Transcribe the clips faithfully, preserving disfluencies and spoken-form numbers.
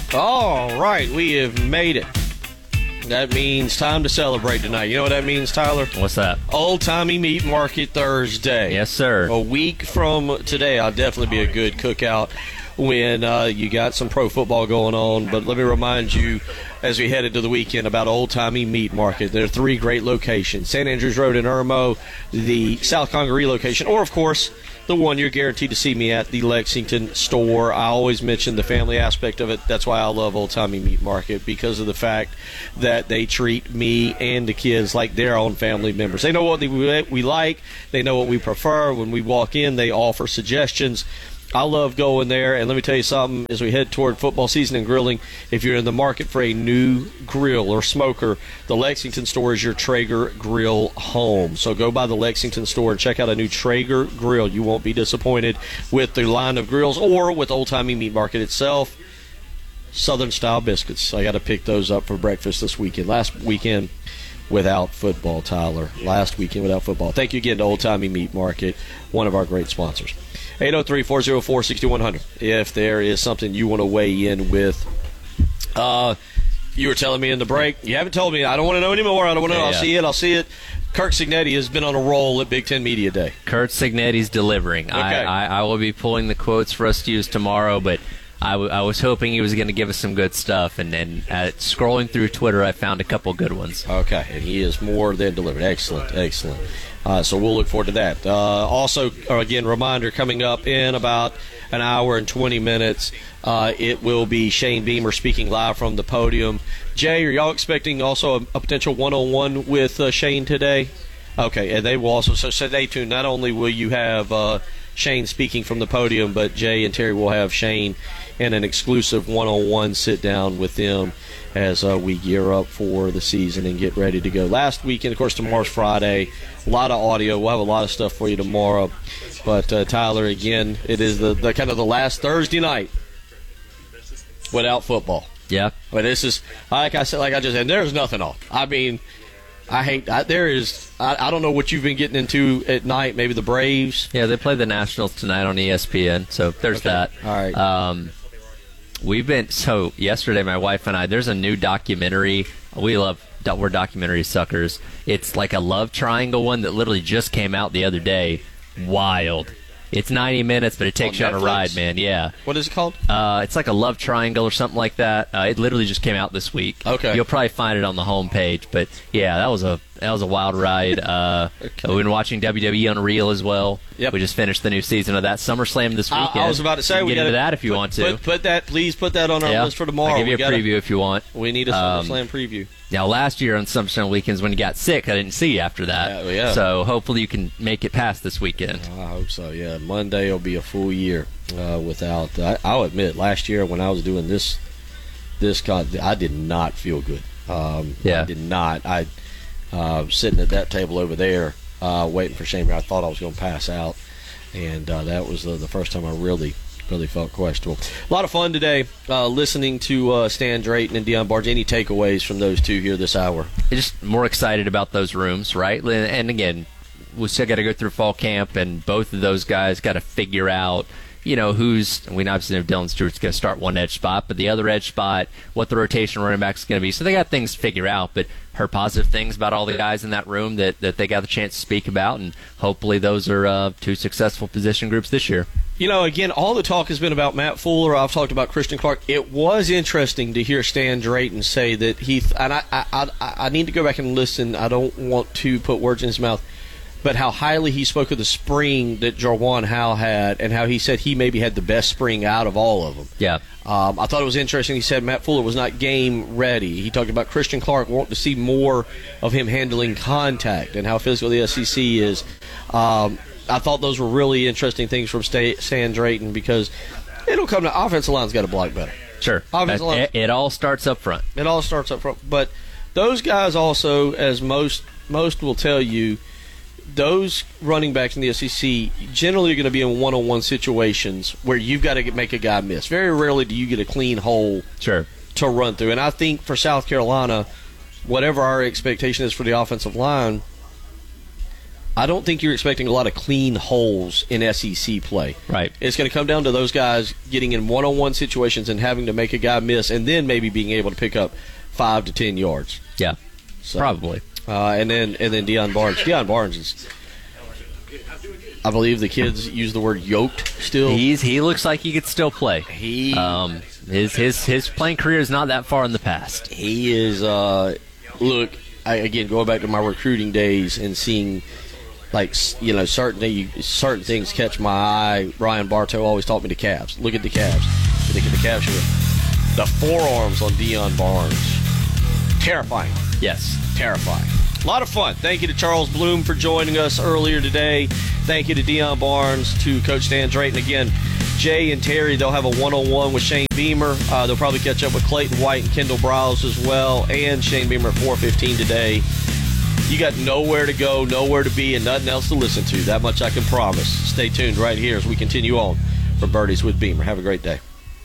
All right, we have made it. That means time to celebrate tonight. You know what that means, Tyler? What's that? Old Timey Meat Market Thursday. Yes, sir. A week from today, I'll definitely be a good cookout when uh, you got some pro football going on. But let me remind you, as we head into the weekend, about Old Timey Meat Market. There are three great locations: Saint Andrews Road in Irmo, the South Congaree location, or, of course, the one you're guaranteed to see me at, the Lexington store. I always mention the family aspect of it. That's why I love Old Timey Meat Market, because of the fact that they treat me and the kids like their own family members. They know what we like. They know what we prefer. When we walk in, they offer suggestions. I love going there, and let me tell you something, as we head toward football season and grilling, if you're in the market for a new grill or smoker, the Lexington store is your Traeger grill home. So go by the Lexington store and check out a new Traeger grill. You won't be disappointed with the line of grills or with Old Timey Meat Market itself. Southern-style biscuits. I got to pick those up for breakfast this weekend. Last weekend without football, Tyler. Last weekend without football. Thank you again to Old Timey Meat Market, one of our great sponsors. eight oh three, four oh four, six one zero zero if there is something you want to weigh in with. Uh, you were telling me in the break. You haven't told me. I don't want to know anymore. I don't want to know. Yeah, I'll yeah. see it. I'll see it. Kirk Cignetti has been on a roll at Big Ten Media Day. Kurt Cignetti's delivering. Okay. I, I, I will be pulling the quotes for us to use tomorrow, but I, w- I was hoping he was going to give us some good stuff, and then uh, scrolling through Twitter, I found a couple good ones. Okay, and he is more than delivered. Excellent, excellent. Uh, so we'll look forward to that. Uh, also, uh, again, reminder, coming up in about an hour and twenty minutes, uh, it will be Shane Beamer speaking live from the podium. Jay, are y'all expecting also a, a potential one-on-one with uh, Shane today? Okay, and they will also, so stay tuned. Not only will you have uh, Shane speaking from the podium, but Jay and Terry will have Shane in an exclusive one-on-one sit-down with them as uh, we gear up for the season and get ready to go. Last weekend, of course, tomorrow's Friday. A lot of audio. We'll have a lot of stuff for you tomorrow. But, uh, Tyler, again, it is the, the kind of the last Thursday night without football. Yeah. But this is, like I said, like I just said, there's nothing on. I mean, I hate, I, there is, I, I don't know what you've been getting into at night, maybe the Braves. Yeah, they play the Nationals tonight on E S P N, so there's Okay. that. All right. Um, we've been, so yesterday my wife and I, there's a new documentary. We love, we're documentary suckers. It's like a love triangle one that literally just came out the other day. Wild. It's ninety minutes, but it takes On you on a Netflix? ride, man. Yeah. What is it called? Uh, it's like a love triangle or something like that. Uh, it literally just came out this week. Okay. You'll probably find it on the homepage. But yeah, that was a that was a wild ride. Uh, Okay. We've been watching W W E Unreal as well. Yep. We just finished the new season of that. SummerSlam this I, weekend. I was about to say You can we get into gotta that if you put, want to. Put, put that, please put that on our yeah. list for tomorrow. I'll give you we a gotta, preview if you want. We need a Um, SummerSlam preview. Now, last year on SummerSlam weekends when you got sick, I didn't see you after that. Yeah, yeah. So hopefully you can make it past this weekend. I hope so, yeah. Monday will be a full year uh, without. I, I'll admit, last year when I was doing this, this con- I did not feel good. Um, Yeah. I did not. I uh, sitting at that table over there, uh, waiting for Shane. I thought I was going to pass out, and uh, that was uh, the first time I really, really felt questionable. A lot of fun today, uh, listening to uh, Stan Drayton and Deion Barnes. Any takeaways from those two here this hour? Just more excited about those rooms, right? And again, we still got to go through fall camp, and both of those guys got to figure out, you know, who's, we obviously know Dylan Stewart's going to start one edge spot, but the other edge spot, what the rotation running back is going to be. So they got things to figure out, but heard positive things about all the guys in that room that, that they got the chance to speak about, and hopefully those are uh, two successful position groups this year. You know, again, all the talk has been about Matt Fuller. I've talked about Christian Clark. It was interesting to hear Stan Drayton say that he, and I, I, I, I need to go back and listen. I don't want to put words in his mouth, but how highly he spoke of the spring that Jarwan Howe had, and how he said he maybe had the best spring out of all of them. Yeah. Um, I thought it was interesting. He said Matt Fuller was not game ready. He talked about Christian Clark wanting to see more of him handling contact and how physical the S E C is. Um, I thought those were really interesting things from Stan Drayton, because it'll come to offensive line's got to block better. Sure. Offensive line, It, it all starts up front. It all starts up front. But those guys also, as most most will tell you, those running backs in the S E C generally are going to be in one-on-one situations where you've got to make a guy miss. Very rarely do you get a clean hole Sure. to run through. And I think for South Carolina, whatever our expectation is for the offensive line, I don't think you're expecting a lot of clean holes in S E C play. Right. It's going to come down to those guys getting in one-on-one situations and having to make a guy miss, and then maybe being able to pick up five to ten yards. Yeah, so, probably. Uh, and then and then Deion Barnes. Deion Barnes is, I believe the kids use the word yoked still. He's he looks like he could still play. He um his his his playing career is not that far in the past. He is. Uh, look, I, again, going back to my recruiting days and seeing, like, you know, certain certain things catch my eye. Ryan Bartow always taught me the calves. Look at the calves. Look at the calves here. The forearms on Deion Barnes. Terrifying. Yes. Terrifying. A lot of fun. Thank you to Charles Bloom for joining us earlier today. Thank you to Deion Barnes, to Coach Stan Drayton. Again, Jay and Terry, they'll have a one-on-one with Shane Beamer. Uh, they'll probably catch up with Clayton White and Kendall Browse as well, and Shane Beamer at four fifteen today. You got nowhere to go, nowhere to be, and nothing else to listen to. That much I can promise. Stay tuned right here as we continue on from Birdies with Beamer. Have a great day.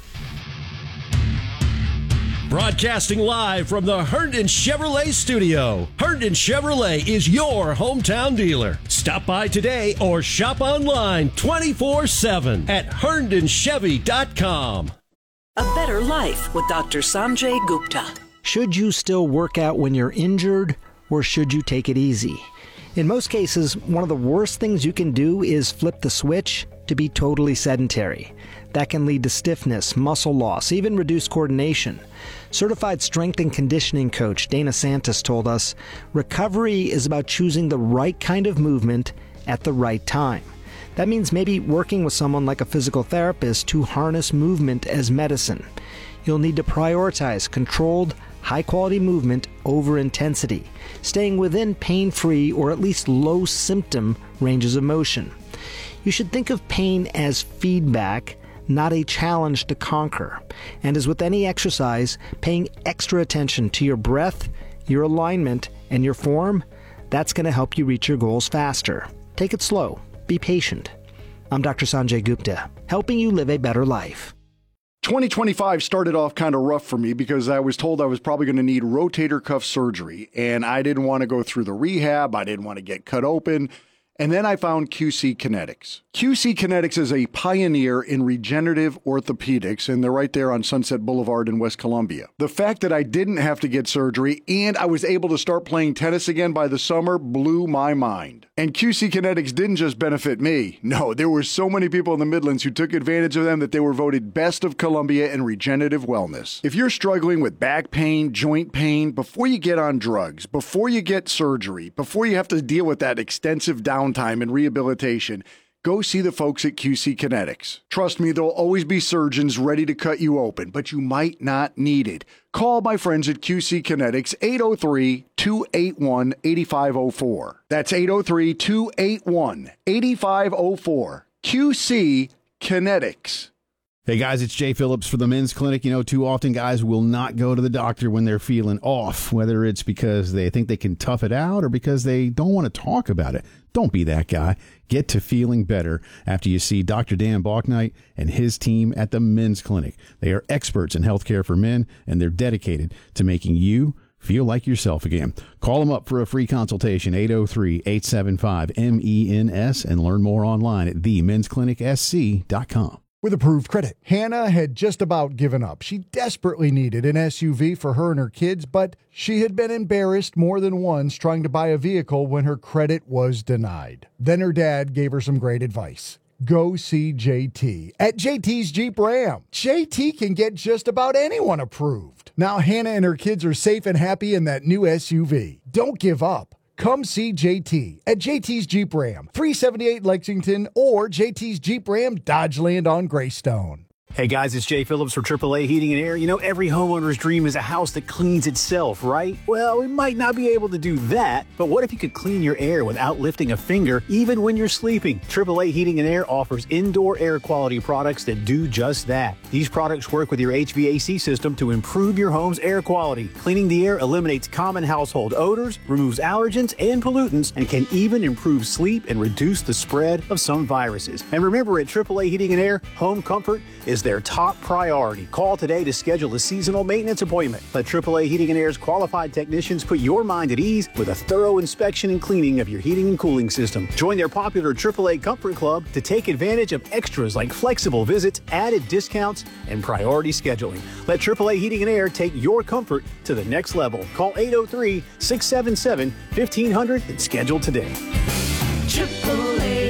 Broadcasting live from the Herndon Chevrolet studio. Herndon Chevrolet is your hometown dealer. Stop by today or shop online twenty-four seven at herndon chevy dot com. A better life with Doctor Sanjay Gupta. Should you still work out when you're injured, or should you take it easy? In most cases, one of the worst things you can do is flip the switch to be totally sedentary. That can lead to stiffness, muscle loss, even reduced coordination. Certified strength and conditioning coach Dana Santos told us, recovery is about choosing the right kind of movement at the right time. That means maybe working with someone like a physical therapist to harness movement as medicine. You'll need to prioritize controlled, high-quality movement over intensity, staying within pain-free or at least low-symptom ranges of motion. You should think of pain as feedback, not a challenge to conquer. And as with any exercise, paying extra attention to your breath, your alignment, and your form, that's going to help you reach your goals faster. Take it slow. Be patient. I'm Doctor Sanjay Gupta, helping you live a better life. twenty twenty-five started off kind of rough for me because I was told I was probably going to need rotator cuff surgery, and I didn't want to go through the rehab. I didn't want to get cut open. And then I found Q C Kinetics. Q C Kinetics is a pioneer in regenerative orthopedics, and they're right there on Sunset Boulevard in West Columbia. The fact that I didn't have to get surgery and I was able to start playing tennis again by the summer blew my mind. And Q C Kinetics didn't just benefit me. No, there were so many people in the Midlands who took advantage of them that they were voted Best of Columbia in regenerative wellness. If you're struggling with back pain, joint pain, before you get on drugs, before you get surgery, before you have to deal with that extensive downtime and rehabilitation, go see the folks at Q C Kinetics. Trust me, there'll always be surgeons ready to cut you open, but you might not need it. Call my friends at Q C Kinetics, eight oh three, two eight one, eight five oh four. That's eight oh three, two eight one, eight five oh four. Q C Kinetics. Hey guys, it's Jay Phillips for the Men's Clinic. You know, too often guys will not go to the doctor when they're feeling off, whether it's because they think they can tough it out or because they don't want to talk about it. Don't be that guy. Get to feeling better after you see Doctor Dan Balknight and his team at the Men's Clinic. They are experts in healthcare for men, and they're dedicated to making you feel like yourself again. Call them up for a free consultation, eight oh three, eight seven five, M E N S, and learn more online at the men's clinic s c dot com. With approved credit, Hannah had just about given up. She desperately needed an S U V for her and her kids, but she had been embarrassed more than once trying to buy a vehicle when her credit was denied. Then her dad gave her some great advice. Go see J T at J T's Jeep Ram. J T can get just about anyone approved. Now Hannah and her kids are safe and happy in that new S U V. Don't give up. Come see J T at J T's Jeep Ram, three seventy-eight Lexington, or J T's Jeep Ram, Dodgeland on Greystone. Hey guys, it's Jay Phillips for triple A Heating and Air. You know, every homeowner's dream is a house that cleans itself, right? Well, we might not be able to do that, but what if you could clean your air without lifting a finger, even when you're sleeping? triple A Heating and Air offers indoor air quality products that do just that. These products work with your H V A C system to improve your home's air quality. Cleaning the air eliminates common household odors, removes allergens and pollutants, and can even improve sleep and reduce the spread of some viruses. And remember, at triple A Heating and Air, home comfort is is their top priority. Call today to schedule a seasonal maintenance appointment. Let triple A Heating and Air's qualified technicians put your mind at ease with a thorough inspection and cleaning of your heating and cooling system. Join their popular triple A Comfort Club to take advantage of extras like flexible visits, added discounts, and priority scheduling. Let triple A Heating and Air take your comfort to the next level. Call eight oh three, six seven seven, fifteen hundred and schedule today. triple A